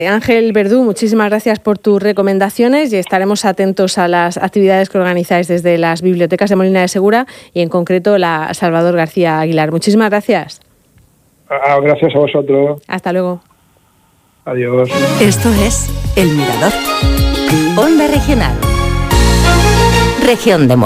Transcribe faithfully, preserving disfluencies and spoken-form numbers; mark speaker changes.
Speaker 1: Ángel Verdú, muchísimas gracias por tus recomendaciones y estaremos atentos a las actividades que organizáis desde las bibliotecas de Molina de Segura y en concreto la Salvador García Aguilar. Muchísimas gracias.
Speaker 2: Ah, gracias a vosotros.
Speaker 1: Hasta luego.
Speaker 2: Adiós.
Speaker 3: Esto es El Mirador. Onda Regional. Región de Murcia.